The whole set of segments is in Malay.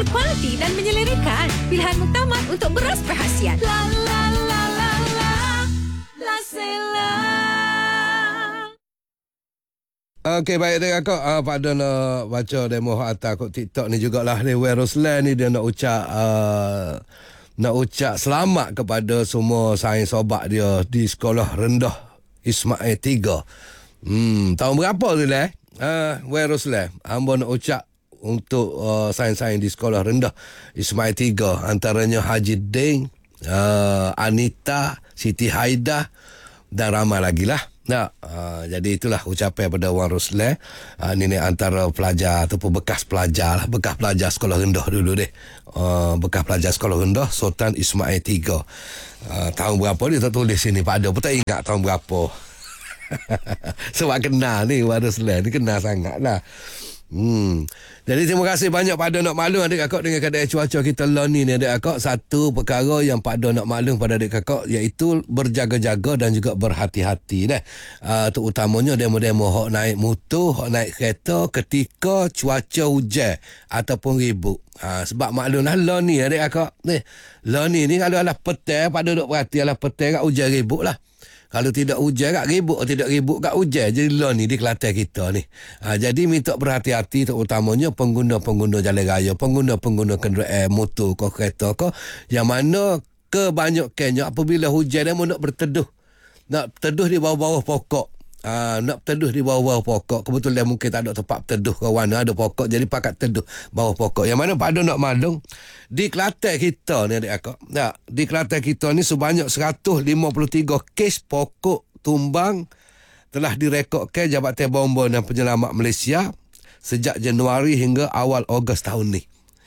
berkualiti dan menyelerakan. Pilihan muktamad untuk beras perhasian. La la la la la, La Sela. Okey, baik dia kakak. Pak Don nak baca demo atas kat TikTok ni jugalah ni. Weroslan ni dia nak ucap selamat kepada semua saing sobat dia di sekolah rendah Ismail 3. Tahun berapa tu lah? Weroslan. Hamba nak ucap untuk saing-saing di sekolah rendah Ismail 3. Antaranya Haji Ding, Anita, Siti Haidah dan ramai lagi lah. Jadi itulah ucapan pada Wan Roslan. Ini antara pelajar ataupun bekas pelajar lah. Bekas pelajar sekolah rendah dulu deh. Bekas pelajar sekolah rendah Sultan Ismail 3. Tahun berapa dia tak tulis sini Pak Don pun tak ingat tahun berapa. Sebab kenal ni Wan Roslan ni kenal sangat lah. Jadi terima kasih banyak Pak Don nak maklum adik kakak dengan keadaan cuaca kita lah ni adik kakak. Satu perkara yang Pak Don nak maklum pada adik kakak iaitu berjaga-jaga dan juga berhati-hati terutamanya demo-demo hok naik motor, hok naik kereta ketika cuaca hujan ataupun ribut. Sebab maklum lah ni adik kakak ni. Lah ni kalau alah petang Pak Don duk perhati alah petang kat hujan ribut lah. Kalau tidak hujan kat ribut, tidak ribut kat hujan. Jadi lah ni di Kelantan kita ni. Jadi minta berhati-hati terutamanya pengguna-pengguna jalan raya, pengguna-pengguna kenderaan motor ke kereta ke, yang mana kebanyakannya apabila hujan dia nak berteduh. Nak berteduh di bawah-bawah pokok. Nak berteduh di bawah-bawah pokok. Kebetulan mungkin tak ada tempat berteduh ke mana ada pokok. Jadi pakat teduh bawah pokok. Yang mana Pak Don nak maklum, di Kelantan kita ni adik akak. Di Kelantan kita ni sebanyak 153 kes pokok tumbang telah direkodkan Jabatan Bomba dan Penyelamat Malaysia sejak Januari hingga awal Ogos tahun ni.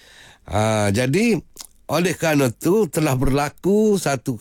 Jadi oleh kerana tu telah berlaku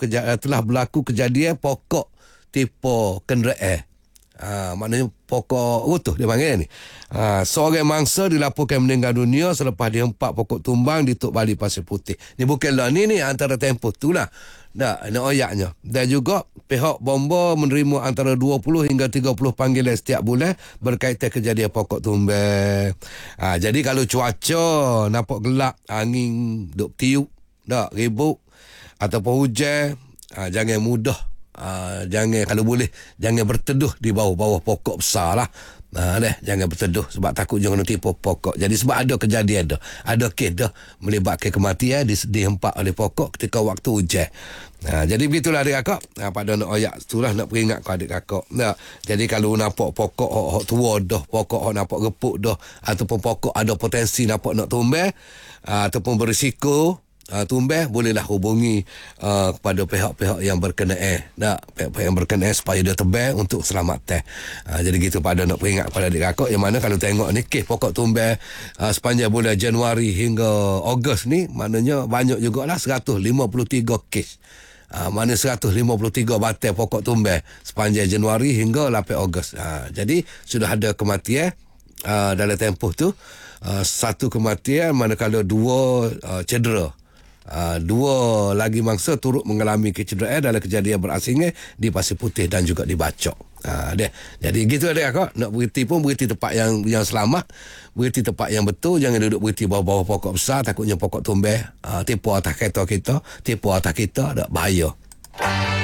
kejadian pokok tipu kenderaan. Maknanya pokok utuh dia panggil ni. Seorang mangsa dilaporkan meninggal dunia selepas dihempak pokok tumbang di Tok Bali Pasir Putih. Ni bukanlah ni antara tempoh tu lah. Ini ayatnya. Dan juga pihak bomba menerima antara 20 hingga 30 panggilan setiap bulan berkaitan kejadian pokok tumbang. Jadi kalau cuaca nampak gelap, angin duk tiup, ribut ataupun hujan, jangan mudah. Jangan, kalau boleh jangan berteduh di bawah-bawah pokok besar lah. Jangan berteduh sebab takut jangan tipu pokok. Jadi sebab ada kejadian dah, ada kes dah melibatkan kematian dihempak oleh pokok ketika waktu hujan. Jadi begitulah adik kakak. Pada nak ayat itulah nak peringat ke adik kakak. Jadi kalau nampak pokok tua dah, pokok nampak reput dah, ataupun pokok ada potensi nampak nak tumbang ataupun berisiko tumbang, bolehlah hubungi kepada pihak-pihak yang berkenaan. Pihak-pihak yang berkenaan supaya dia tebang untuk selamatkan. Jadi gitu pada nak peringat pada adik kakak yang mana kalau tengok ni kes pokok tumbang sepanjang bulan Januari hingga Ogos ni, maknanya banyak jugalah 153 kes. Mana 153 batang pokok tumbang sepanjang Januari hingga 8 Ogos. Jadi sudah ada kematian dalam tempoh tu. Satu kematian manakala 2 cedera. 2 lagi mangsa turut mengalami kecederaan dalam kejadian berasingan di Pasir Putih dan juga di Bacok. Jadi gitu adik kakak. Nak berhenti pun berhenti tempat yang selamat, berhenti tempat yang betul. Jangan duduk berhenti bawah-bawah pokok besar, takutnya pokok tumbang tipu atas kereta kita, tipu atas kita, bahaya.